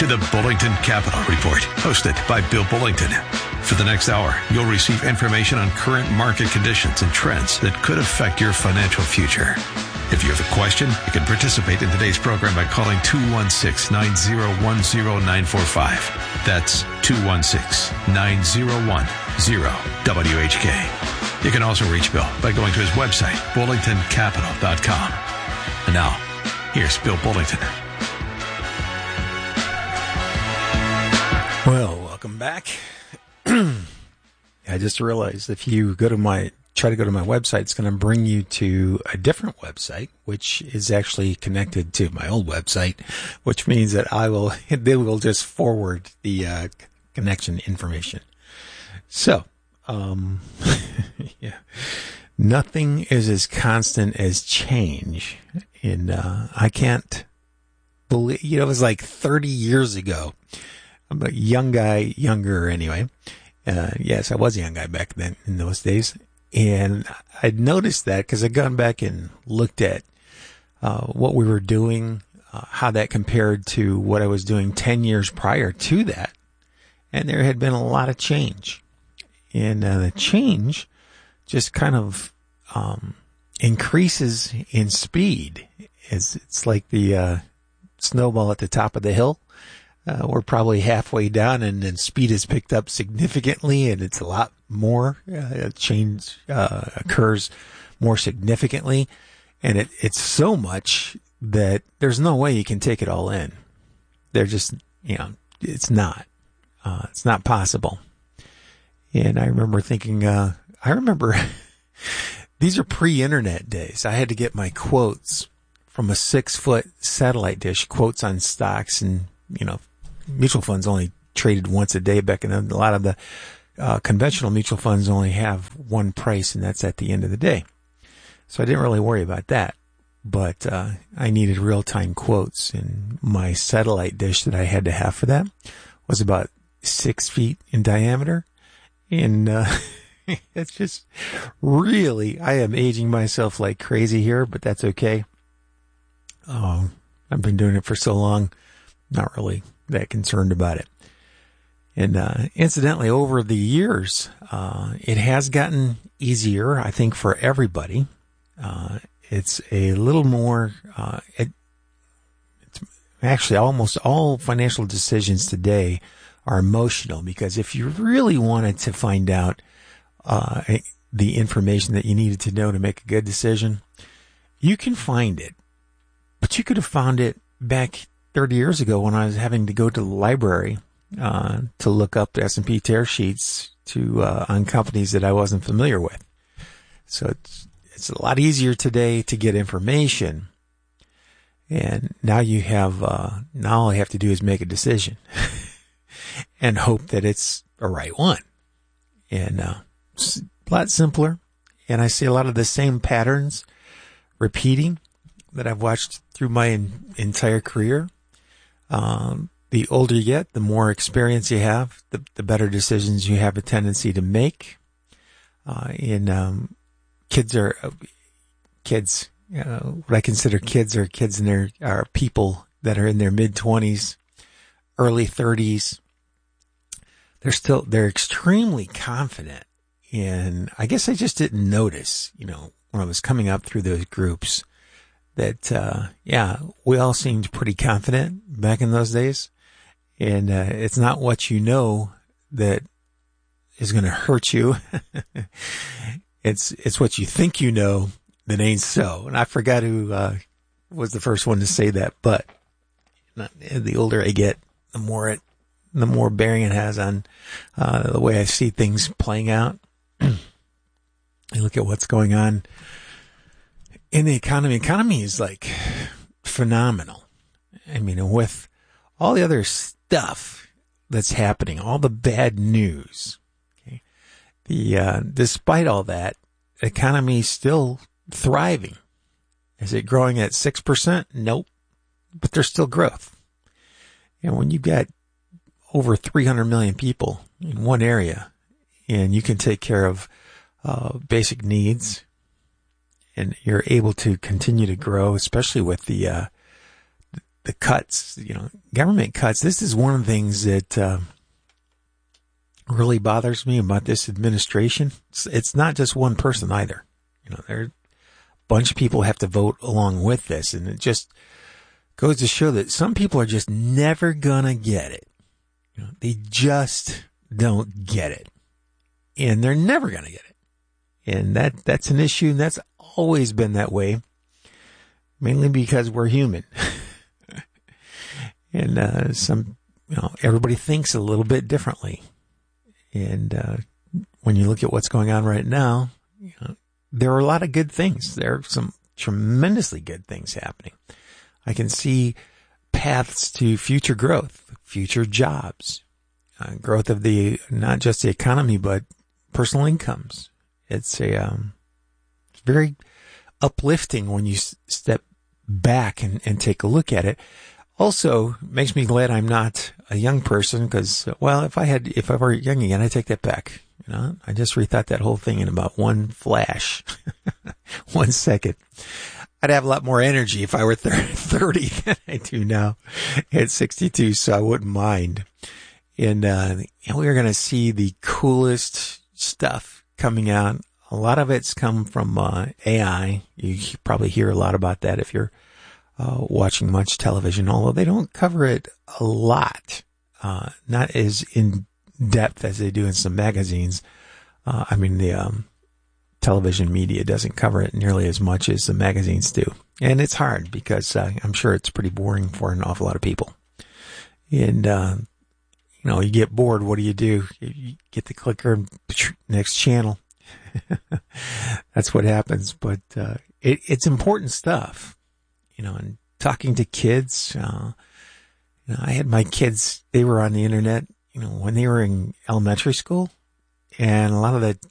to the Bullington Capital Report, hosted by Bill Bullington. For the next hour, you'll receive information on current market conditions and trends that could affect your financial future. If you have a question, you can participate in today's program by calling 216-901-0945. That's 216-901-0WHK. You can also reach Bill by going to his website, bullingtoncapital.com. And now, here's Bill Bullington. Well, welcome back. I just realized if you try to go to my website, it's going to bring you to a different website, which is actually connected to my old website, which means that they will just forward the connection information. So, yeah, nothing is as constant as change. And I can't believe, it was like 30 years ago. I'm a young guy, younger anyway. Yes, I was a young guy back then in those days. And I'd noticed that because I'd gone back and looked at what we were doing, how that compared to what I was doing 10 years prior to that. And there had been a lot of change. And the change just kind of increases in speed. It's like the snowball at the top of the hill. We're probably halfway down, and then speed has picked up significantly, and it's a lot more. Change occurs more significantly, and it's so much that there's no way you can take it all in. They're just, it's not possible. And I remember thinking, these are pre-internet days. I had to get my quotes from a 6-foot satellite dish, quotes on stocks, and mutual funds only traded once a day back in a lot of the conventional mutual funds only have one price, and that's at the end of the day. So I didn't really worry about that. But I needed real-time quotes, and my satellite dish that I had to have for that was about 6 feet in diameter. And it's just really, I am aging myself like crazy here, but that's okay. I've been doing it for so long, not really that concerned about it. And incidentally, over the years, it has gotten easier, I think, for everybody. It's a little more, it's actually almost all financial decisions today are emotional, because if you really wanted to find out the information that you needed to know to make a good decision, you can find it. But you could have found it back 30 years ago when I was having to go to the library to look up the S&P tear sheets on companies that I wasn't familiar with. So it's a lot easier today to get information. And now you have, now all I have to do is make a decision and hope that it's a right one. And it's a lot simpler. And I see a lot of the same patterns repeating that I've watched through my entire career. The older you get, the more experience you have, the better decisions you have a tendency to make. Kids, what I consider kids are kids are people that are in their mid-20s, early 30s. They're extremely confident. And I guess I just didn't notice, when I was coming up through those groups, that, we all seemed pretty confident back in those days. And it's not what you know that is going to hurt you. It's what you think you know that ain't so. And I forgot who was the first one to say that, but the older I get, the more bearing it has on the way I see things playing out. You look at what's going on in the economy. Economy is like phenomenal. I mean, with all the other stuff that's happening, all the bad news, okay, despite all that, economy is still thriving. Is it growing at 6%? Nope. But there's still growth. And when you've got over 300 million people in one area, and you can take care of basic needs, and you're able to continue to grow, especially with the the cuts, government cuts. This is one of the things that really bothers me about this administration. It's not just one person either. There a bunch of people have to vote along with this, and it just goes to show that some people are just never gonna get it. They just don't get it, and they're never gonna get it. And that's an issue, and that's always been that way, mainly because we're human. And everybody thinks a little bit differently. And when you look at what's going on right now, there are a lot of good things. There are some tremendously good things happening. I can see paths to future growth, future jobs, growth of not just the economy, but personal incomes. It's very uplifting when you step back and take a look at it. Also, makes me glad I'm not a young person because, if I were young again, I take that back. I just rethought that whole thing in about one flash, 1 second. I'd have a lot more energy if I were 30 than I do now at 62, so I wouldn't mind. And we're going to see the coolest stuff coming out. A lot of it's come from AI. You probably hear a lot about that if you're watching much television, although they don't cover it a lot, not as in depth as they do in some magazines. The television media doesn't cover it nearly as much as the magazines do. And it's hard because I'm sure it's pretty boring for an awful lot of people. And, you get bored. What do? You get the clicker and next channel. That's what happens. But it's important stuff. And talking to kids, I had my kids, they were on the internet, when they were in elementary school, and a lot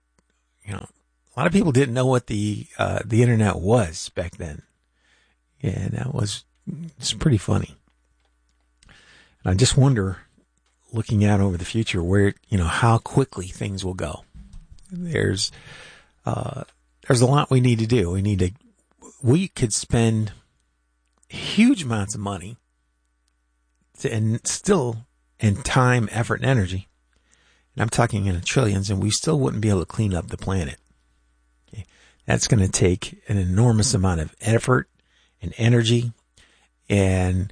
of people didn't know what the internet was back then. And it's pretty funny. And I just wonder, looking out over the future, where, how quickly things will go. There's a lot we need to do. We could spend huge amounts of money and time, effort, and energy. And I'm talking in the trillions, and we still wouldn't be able to clean up the planet. Okay? That's going to take an enormous amount of effort and energy. And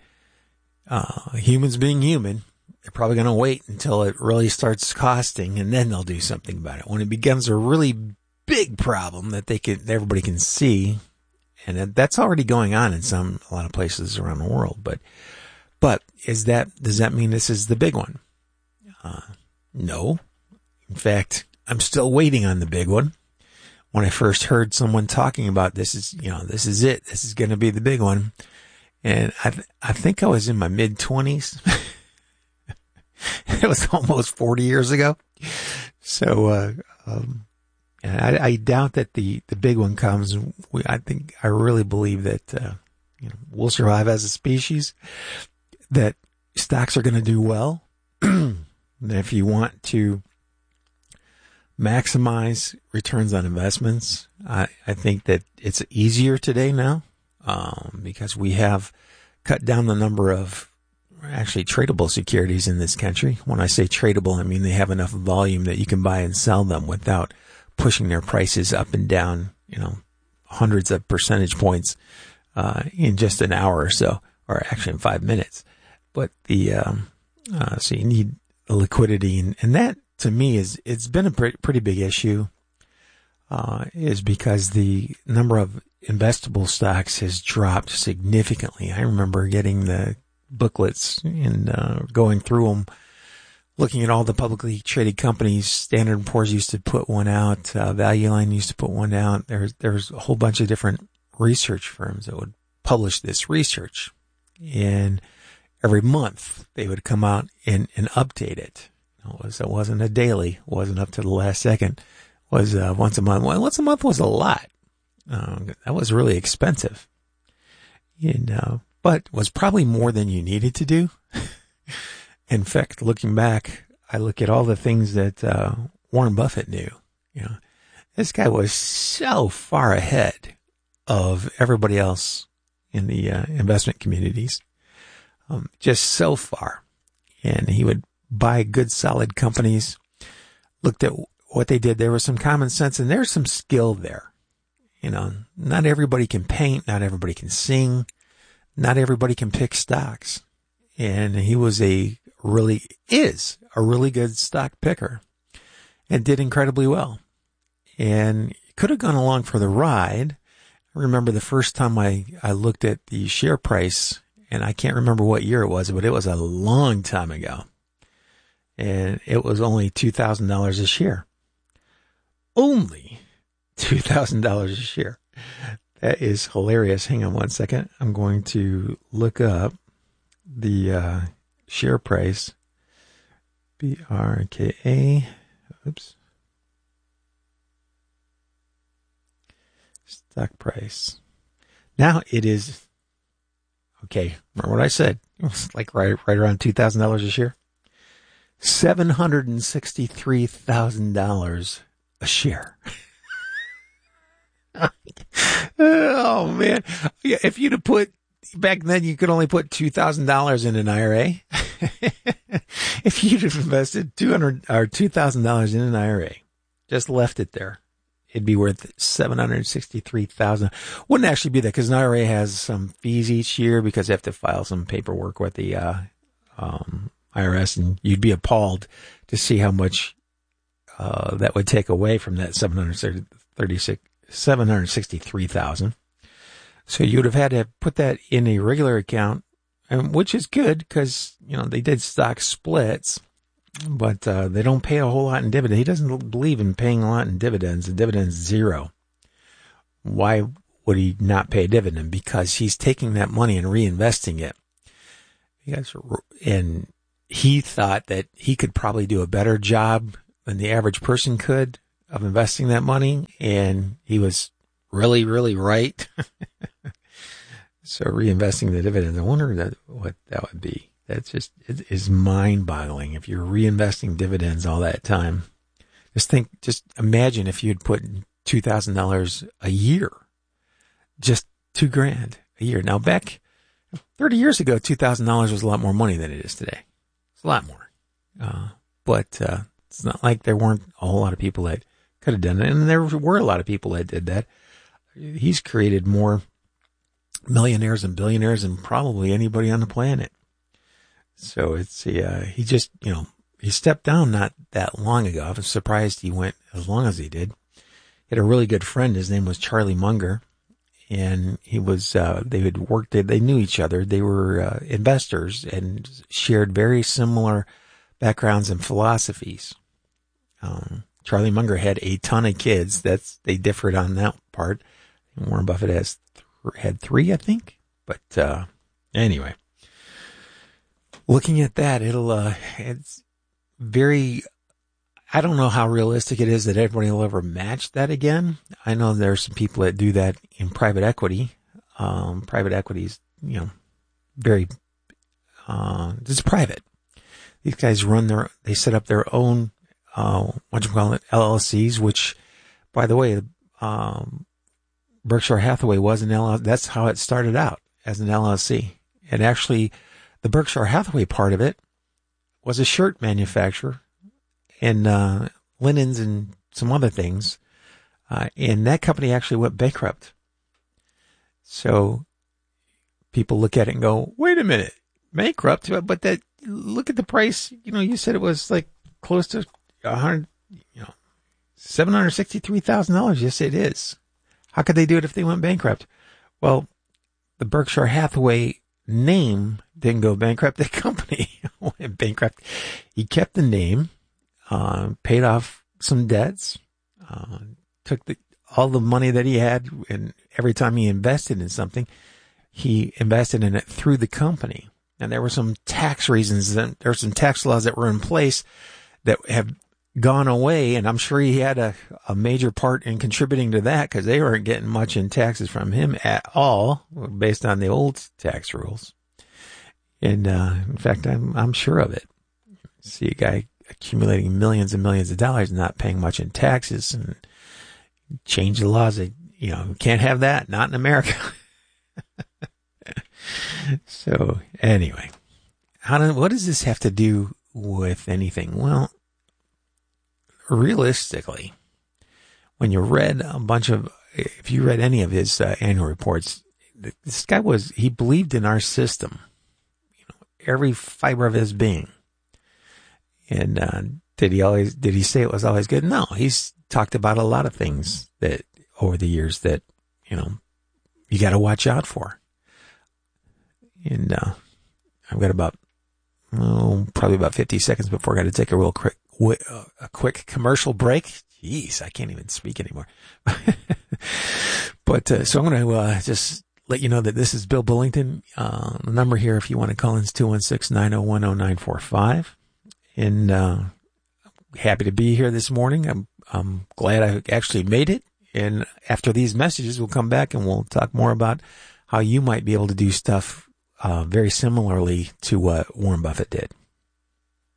humans being human, they're probably going to wait until it really starts costing, and then they'll do something about it. When it becomes a really big problem that everybody can see. And that's already going on in a lot of places around the world. But does that mean this is the big one? No. In fact, I'm still waiting on the big one. When I first heard someone talking about this is it. This is going to be the big one. And I think I was in my mid-20s. It was almost 40 years ago. So, and I doubt that the big one comes. I really believe that, we'll survive as a species, that stocks are going to do well. And if you want to maximize returns on investments, I think that it's easier today now, because we have cut down the number of actually tradable securities in this country. When I say tradable, I mean they have enough volume that you can buy and sell them without pushing their prices up and down, hundreds of percentage points, in just an hour or so, or actually in 5 minutes. But so you need the liquidity, and that to me it's been a pretty big issue, is because the number of investable stocks has dropped significantly. I remember getting the booklets and going through them, looking at all the publicly traded companies. Standard & Poor's used to put one out. Value Line used to put one out. There's a whole bunch of different research firms that would publish this research. And every month they would come out and update it. It wasn't a daily. It wasn't up to the last second. It was once a month. Well, once a month was a lot. That was really expensive. And but was probably more than you needed to do. In fact, looking back, I look at all the things that Warren Buffett knew. This guy was so far ahead of everybody else in the investment communities. just so far. And he would buy good, solid companies, looked at what they did. There was some common sense and there's some skill there. You know, not everybody can paint, not everybody can sing, not everybody can pick stocks. And he is a really good stock picker and did incredibly well. And could have gone along for the ride. I remember the first time I looked at the share price, and I can't remember what year it was, but it was a long time ago. And it was only $2,000 a share. Only $2,000 a share. That is hilarious. Hang on one second. I'm going to look up the share price. BRKA. Oops. Stock price. Now it is, okay, remember what I said? It was like right around $2,000 a share. $763,000 a share. Oh, man. Yeah, if you'd have put, back then you could only put $2,000 in an IRA. If you'd have invested $2,000 in an IRA, just left it there, it'd be worth $763,000. Wouldn't actually be that because an IRA has some fees each year because they have to file some paperwork with the IRS, and you'd be appalled to see how much that would take away from that $763,000. So you would have had to put that in a regular account, which is good because, you know, they did stock splits, but they don't pay a whole lot in dividends. He doesn't believe in paying a lot in dividends. The dividend's zero. Why would he not pay a dividend? Because he's taking that money and reinvesting it. And he thought that he could probably do a better job than the average person could of investing that money, and he was really, really right. So reinvesting the dividends, I wonder what that would be. That's just, it is mind-boggling. If you're reinvesting dividends all that time, just imagine if you'd put $2,000 a year, just $2,000 a year. Now back 30 years ago, $2,000 was a lot more money than it is today. It's a lot more. But it's not like there weren't a whole lot of people that could have done it. And there were a lot of people that did that. He's created more millionaires and billionaires than probably anybody on the planet. So it's he just, he stepped down not that long ago. I was surprised he went as long as he did. He had a really good friend. His name was Charlie Munger. And he was, they had worked, they knew each other. They were investors and shared very similar backgrounds and philosophies. Charlie Munger had a ton of kids. They differed on that part. Warren Buffett had 3, I think. But anyway, looking at that, it's very, I don't know how realistic it is that everybody will ever match that again. I know there are some people that do that in private equity. Private equity is, very, it's private. These guys they set up their own, LLCs, which, by the way, Berkshire Hathaway was an LLC. That's how it started out, as an LLC. And actually, the Berkshire Hathaway part of it was a shirt manufacturer and linens and some other things. And that company actually went bankrupt. So people look at it and go, wait a minute, bankrupt? But look at the price. You said it was like close to $763,000. Yes, it is. How could they do it if they went bankrupt? Well, the Berkshire Hathaway name didn't go bankrupt. The company went bankrupt. He kept the name, paid off some debts, took all the money that he had, and every time he invested in something, he invested in it through the company. And there were some tax reasons, there were some tax laws that were in place that have gone away, and I'm sure he had a major part in contributing to that because they weren't getting much in taxes from him at all based on the old tax rules. And in fact, I'm sure of it. See a guy accumulating millions and millions of dollars and not paying much in taxes, and change the laws that, can't have that, not in America. So anyway, what does this have to do with anything? Well, realistically, when you read if you read any of his annual reports, this guy he believed in our system, every fiber of his being. And did he say it was always good? No, he's talked about a lot of things that over the years that, you got to watch out for. And I've got probably about 50 seconds before I got to take a quick commercial break. Jeez, I can't even speak anymore. But so I'm going to just let you know that this is Bill Bullington. The number here, if you want to call in, is 216-901-0945. And happy to be here this morning. I'm glad I actually made it. And after these messages, we'll come back and we'll talk more about how you might be able to do stuff very similarly to what Warren Buffett did.